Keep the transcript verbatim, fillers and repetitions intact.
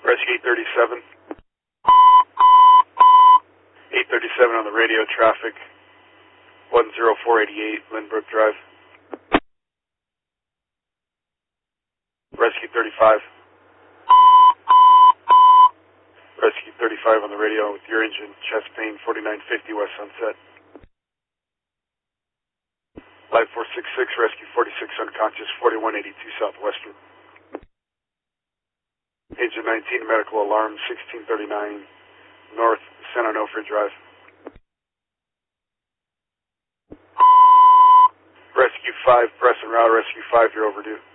Rescue eight thirty-seven. eight thirty-seven on the radio, traffic one zero four eight eight, Lindbrook Drive. Rescue thirty-five. Rescue thirty-five on the radio with your engine, chest pain, forty-nine fifty West Sunset. Live four six six, Rescue forty-six unconscious, forty-one eighty-two Southwestern. Engine nineteen, medical alarm, sixteen thirty-nine North San Onofre Drive. Rescue five, press and route, Rescue five, you're overdue.